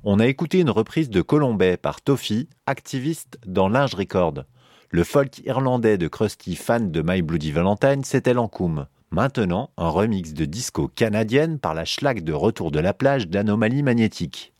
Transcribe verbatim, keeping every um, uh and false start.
On a écouté une reprise de Colombais par Toffee, activiste dans Linge Record. Le folk irlandais de Krusty, fan de My Bloody Valentine, c'était l'Ankoum. Maintenant, un remix de disco canadienne par la schlag de Retour de la plage d'Anomalie magnétique.